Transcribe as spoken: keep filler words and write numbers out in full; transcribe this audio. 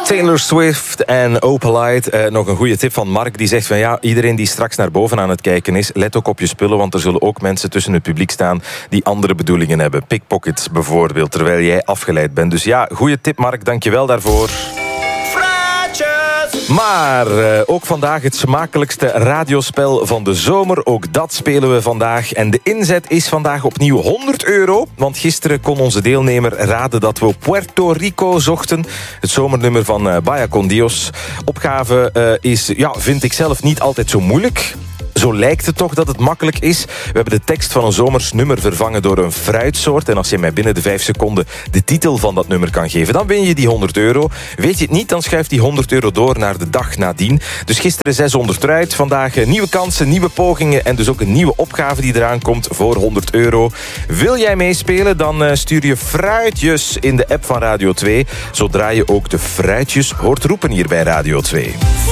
Taylor Swift en Opalite. Eh, nog een goede tip van Mark, die zegt van ja, iedereen die straks naar boven aan het kijken is, let ook op je spullen, want er zullen ook mensen tussen het publiek staan die andere bedoelingen hebben. Pickpockets bijvoorbeeld, terwijl jij afgeleid bent. Dus ja, goede tip Mark, dankjewel daarvoor. Maar uh, ook vandaag het smakelijkste radiospel van de zomer. Ook dat spelen we vandaag. En de inzet is vandaag opnieuw honderd euro. Want gisteren kon onze deelnemer raden dat we Puerto Rico zochten. Het zomernummer van uh, Vaya con Dios. Opgave uh, is, ja, vind ik zelf niet altijd zo moeilijk. Zo lijkt het toch dat het makkelijk is. We hebben de tekst van een zomers nummer vervangen door een fruitsoort. En als je mij binnen de vijf seconden de titel van dat nummer kan geven, dan win je die honderd euro. Weet je het niet, dan schuift die honderd euro door naar de dag nadien. Dus gisteren zeshonderd eruit. Vandaag nieuwe kansen, nieuwe pogingen en dus ook een nieuwe opgave die eraan komt voor honderd euro. Wil jij meespelen, dan stuur je fruitjes in de app van Radio twee. Zodra je ook de fruitjes hoort roepen hier bij Radio twee.